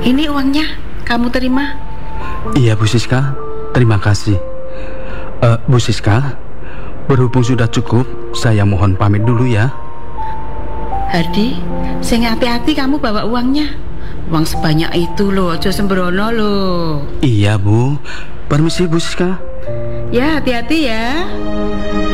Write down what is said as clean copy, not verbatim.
Ini uangnya, kamu terima. Iya Bu Siska, terima kasih. Bu Siska, berhubung sudah cukup, saya mohon pamit dulu ya. Hardi, sing hati-hati kamu bawa uangnya. Uang sebanyak itu loh, aja sembrono loh. Iya Bu, permisi Bu Siska. Ya, hati-hati ya.